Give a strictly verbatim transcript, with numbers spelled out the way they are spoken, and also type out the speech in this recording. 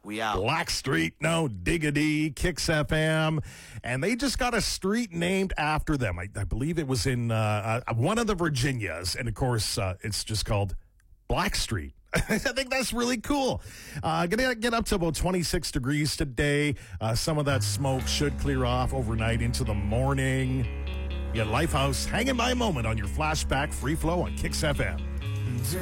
We out. Blackstreet, no diggity, Kicks F M. And they just got a street named after them. I, I believe it was in uh, uh, one of the Virginias. And, of course, uh, it's just called Blackstreet. I think that's really cool. Uh, gonna get up to about twenty-six degrees today. Uh, some of that smoke should clear off overnight into the morning. You got Lifehouse hanging by a moment on your flashback free flow on Kicks F M.